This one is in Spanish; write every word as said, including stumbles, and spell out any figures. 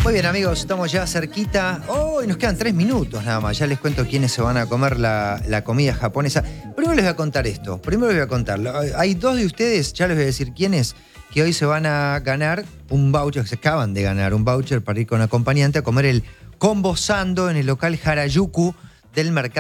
Muy bien, amigos, estamos ya cerquita. Oh, y nos quedan tres minutos nada más. Ya les cuento quiénes se van a comer la, la comida japonesa. Primero les voy a contar esto. Primero les voy a contar. Hay dos de ustedes, ya les voy a decir quiénes, que hoy se van a ganar un voucher, que se acaban de ganar un voucher para ir con acompañante a comer el combo sando en el local Harajuku del mercado.